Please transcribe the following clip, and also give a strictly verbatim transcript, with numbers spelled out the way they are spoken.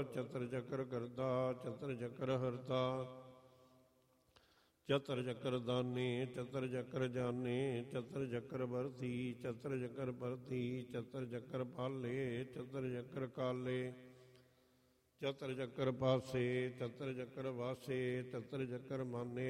ਚਤਰ ਚੱਕਰ ਕਰਤਾ ਚਤਰ ਚੱਕਰ ਹਰਤਾ ਚਤਰ ਚੱਕਰ ਦਾਨੀ ਚਤਰ ਚੱਕਰ ਜਾਨੀ ਚਤਰ ਚੱਕਰ ਵਰਤੀ ਚਤਰ ਚੱਕਰ ਪਰਤੀ ਚਤਰ ਚੱਕਰ ਪਾਲੇ ਚਤਰ ਚੱਕਰ ਕਾਲੇ ਚਤਰ ਚੱਕਰ ਪਾਸੇ ਚਤਰ ਚੱਕਰ ਵਾਸੇ ਚਤਰ ਚੱਕਰ ਮਾਨੇ